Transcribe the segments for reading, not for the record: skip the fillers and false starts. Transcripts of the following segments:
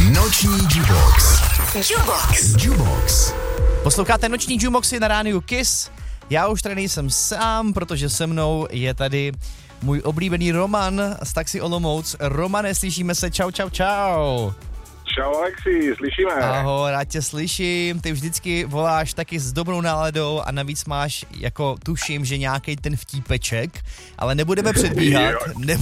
Noční Jukebox. Jukebox. Posloucháte Noční Jukeboxy na rádiu Kiss. Já už tady nejsem sám, protože se mnou je tady můj oblíbený Roman z Taxi Olomouc. Romane, slyšíme se, čau. Čau Alexi, slyšíme. Ahoj, rád tě slyším. Ty vždycky voláš taky s dobrou náladou a navíc máš, jako tuším, že nějaký ten vtípeček, ale nebudeme předbíhat.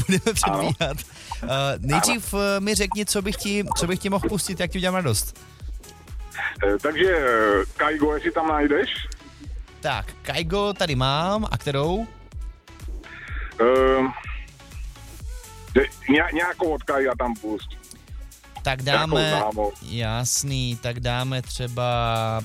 Nejdřív mi řekni, co bych ti mohl pustit, jak ti udělám radost. Takže Kaigo, jestli tam najdeš? Tak, Kaigo tady mám, a kterou? Nějakou od Kaiga tam pust. Tak dáme, jasný, tak dáme třeba,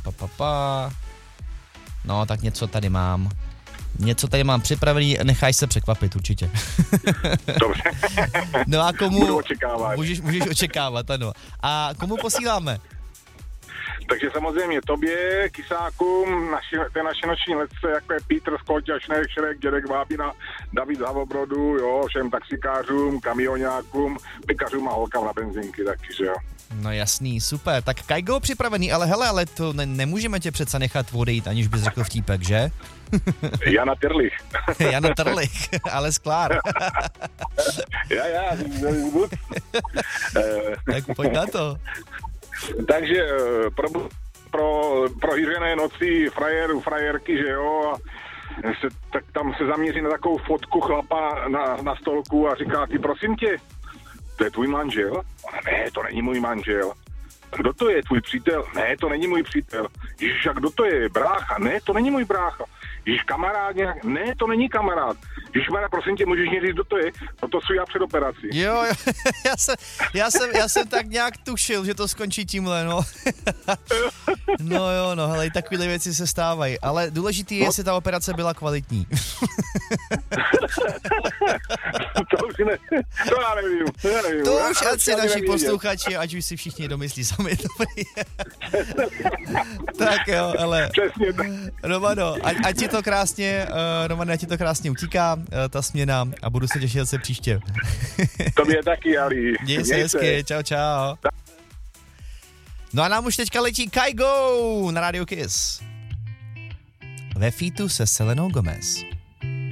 no tak něco tady mám připravený, nechaj se překvapit určitě. Dobře. No a komu, budu očekávat. Můžeš očekávat, ano. A komu posíláme? Takže samozřejmě tobě, Kysákům, té naše noční letce, jako je Petr Skoťa, Šrek, Dědek Vábina, David Zavobrodu, jo, všem taxikářům, kamionákům, pekařům a holkám na benzínky taky, že jo. No jasný, super. Tak Kaigo připravený, ale to nemůžeme tě přece nechat odejít, aniž bys řekl vtípek, že? Jana Terlich. Jana Terlich, ale sklár. Já, tak pojď na to. Takže pro prohýřené noci frajerů, frajerky, že jo, tak tam se zaměří na takovou fotku chlapa na stolku a říká, ty prosím tě, to je tvůj manžel? Ne, to není můj manžel. Kdo to je, tvůj přítel? Ne, to není můj přítel. Ježiš, a kdo to je, brácha? Ne, to není můj brácha. Ježiš, kamarád nějak? Ne, to není kamarád. Ježišmarja, prosím tě, můžeš mě říct, kdo to je? No to jsou já před operací. Jo, já jsem tak nějak tušil, že to skončí tímhle, no. No, hele, takovéhle věci se stávají, ale důležitý je, jestli ta operace byla kvalitní. To já nevím. To už ať si naši posluchači, ať už si všichni domyslí sami, dobrý. Tak jo, ale přesně tak. Romano, ať ti to krásně utíká, ta směna, a budu se těšit zase příště. Tobě taky, Ali. Měj se hezky, čau. No a nám už teďka letí Kaigo na Radio Kiss. Ve featu se Selenou Gomez.